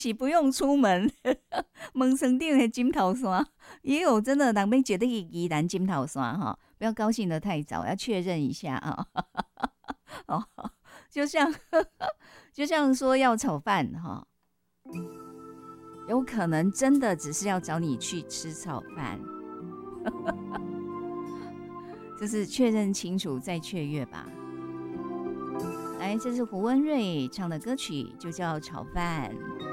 是不用出门，门山顶的金头山也有真的人要觉得宜兰金头山哈，不要高兴的太早，要确认一下啊。哦，就像就像说要炒饭哈，有可能真的只是要找你去吃炒饭，就是确认清楚再确约吧。来，这是胡文瑞唱的歌曲，就叫《炒饭》。